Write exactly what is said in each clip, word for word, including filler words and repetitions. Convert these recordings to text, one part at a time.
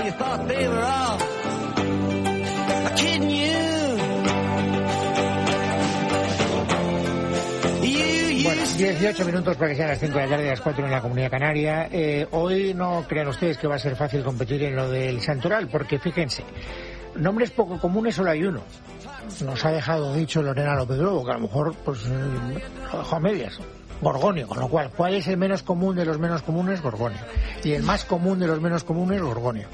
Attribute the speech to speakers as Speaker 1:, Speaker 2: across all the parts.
Speaker 1: you thought they were all kidding you.
Speaker 2: Bueno, dieciocho minutos para que sean las cinco de la tarde, las cuatro en la Comunidad Canaria. Eh, hoy no crean ustedes que va a ser fácil competir en lo del santoral, porque fíjense, nombres poco comunes solo hay uno. Nos ha dejado dicho Lorena López Lobo, que a lo mejor pues eh, lo dejó a medias. Gorgonio, con lo cual, ¿cuál es el menos común de los menos comunes? Gorgonio. Y el más común de los menos comunes, Gorgonio.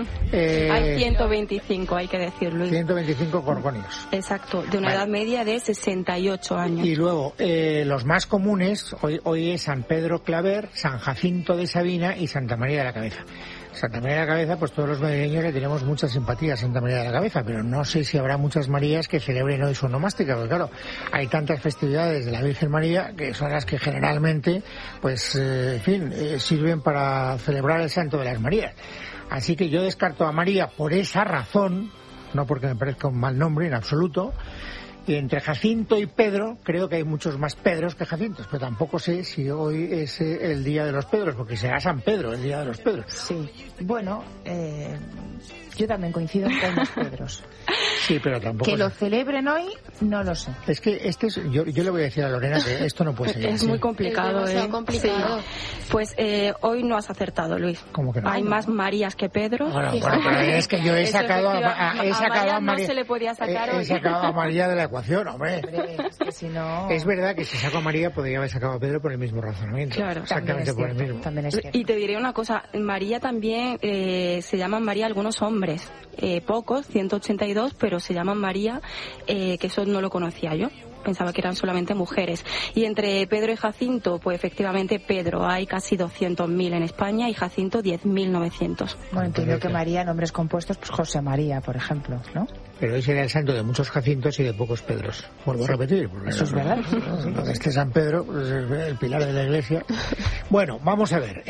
Speaker 3: Eh, hay ciento veinticinco, hay que decirlo.
Speaker 2: ciento veinticinco gorgonios.
Speaker 3: Exacto, de una
Speaker 2: vale.
Speaker 3: edad media de sesenta y ocho años.
Speaker 2: Y luego, eh, los más comunes, hoy, hoy es San Pedro Claver, San Jacinto de Sabina y Santa María de la Cabeza. Santa María de la Cabeza, pues todos los madrileños le tenemos mucha simpatía a Santa María de la Cabeza, pero no sé si habrá muchas Marías que celebren hoy su onomástica, porque claro, hay tantas festividades de la Virgen María que son las que generalmente, pues, eh, en fin, eh, sirven para celebrar el Santo de las Marías. Así que yo descarto a María por esa razón, no porque me parezca un mal nombre en absoluto. Y entre Jacinto y Pedro, creo que hay muchos más Pedros que Jacintos, pero tampoco sé si hoy es el día de los Pedros, porque será San Pedro el día de los Pedros.
Speaker 4: Sí, bueno, eh, yo también coincido en que hay más Pedros.
Speaker 2: Sí, pero tampoco...
Speaker 4: Que lo celebren hoy, no lo sé.
Speaker 2: Es que este es, yo, yo le voy a decir a Lorena que esto no puede ser.
Speaker 3: Es
Speaker 2: así.
Speaker 3: muy complicado,
Speaker 5: es
Speaker 3: ¿eh?
Speaker 5: complicado.
Speaker 3: Sí. Pues eh, hoy no has acertado, Luis.
Speaker 2: ¿Cómo que no?
Speaker 3: Hay
Speaker 2: no.
Speaker 3: más Marías que Pedro.
Speaker 2: Bueno, bueno, pero es que yo he sacado a, a, he sacado
Speaker 3: a,
Speaker 2: a María...
Speaker 3: no se le podía sacar
Speaker 2: he,
Speaker 3: hoy.
Speaker 2: he sacado a María de la ecuación, hombre.
Speaker 4: Hombre, es que si no...
Speaker 2: Es verdad que si saco a María podría haber sacado a Pedro por el mismo razonamiento.
Speaker 3: Claro.
Speaker 2: Exactamente por
Speaker 4: cierto,
Speaker 2: el mismo.
Speaker 4: También es cierto.
Speaker 3: Y te diré una cosa, María también eh, se llaman María algunos hombres, eh, pocos, ciento ochenta y dos, pero se llaman María, eh, que eso no lo conocía yo. Pensaba que eran solamente mujeres. Y entre Pedro y Jacinto, pues efectivamente Pedro hay casi doscientos mil en España y Jacinto diez mil novecientos.
Speaker 4: Bueno, entiendo que María, nombres compuestos, pues José María, por ejemplo, ¿no?
Speaker 2: Pero hoy sería el santo de muchos Jacintos y de pocos Pedros. Vuelvo a repetir. Porque
Speaker 4: eso es verdad.
Speaker 2: Donde esté San Pedro, pues es el pilar de la iglesia. Bueno, vamos a ver.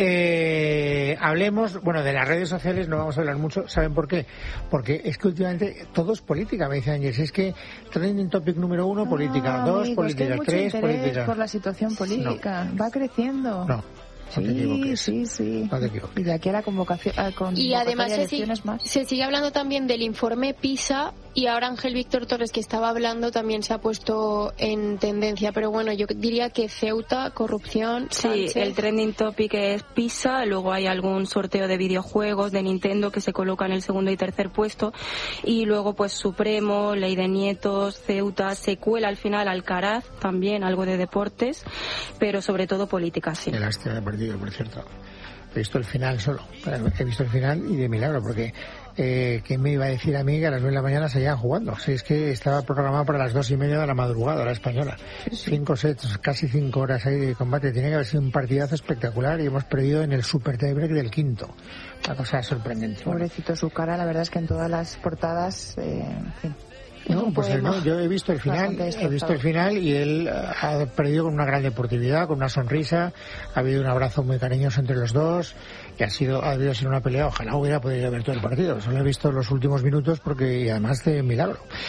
Speaker 2: Eh, hablemos, bueno, de las redes sociales no vamos a hablar mucho. ¿Saben por qué? Porque es que últimamente todo es política, me dice Ángel. Es que trending topic número uno, política.
Speaker 4: Ah,
Speaker 2: dos,
Speaker 4: amigos,
Speaker 2: política.
Speaker 4: que hay mucho
Speaker 2: tres,
Speaker 4: interés
Speaker 2: política.
Speaker 4: por la situación política. No. Va creciendo.
Speaker 2: No. No te
Speaker 4: sí,
Speaker 2: equivoques.
Speaker 4: sí, sí.
Speaker 2: No te equivoques.
Speaker 4: Y de aquí a la convocación. A con
Speaker 5: y además se, si,
Speaker 4: más.
Speaker 5: se sigue hablando también del informe PISA y ahora Ángel Víctor Torres, que estaba hablando, también se ha puesto en tendencia. Pero bueno, yo diría que Ceuta, corrupción.
Speaker 3: Sí,
Speaker 5: Sánchez.
Speaker 3: el trending topic es PISA, luego hay algún sorteo de videojuegos de Nintendo que se coloca en el segundo y tercer puesto, y luego pues Supremo, Ley de Nietos, Ceuta, se cuela al final Alcaraz, también algo de deportes, pero sobre todo política, sí.
Speaker 2: Qué lástima de partido, por cierto. He visto el final solo. He visto el final y de milagro, porque eh, ¿quién me iba a decir a mí que a las nueve de la mañana seguían jugando? Si es que estaba programado para las dos y media de la madrugada, la española. Cinco sets, casi cinco horas ahí de combate. Tiene que haber sido un partidazo espectacular y hemos perdido en el super tiebreak del quinto. Una cosa sorprendente.
Speaker 4: Pobrecito su cara, la verdad es que en todas las portadas, eh, en fin.
Speaker 2: No, pues él, no, yo he visto el final, he visto el final y él ha perdido con una gran deportividad, con una sonrisa, ha habido un abrazo muy cariñoso entre los dos y ha sido, ha debido ser una pelea, ojalá hubiera podido ver todo el partido, solo he visto los últimos minutos porque, y además de milagro.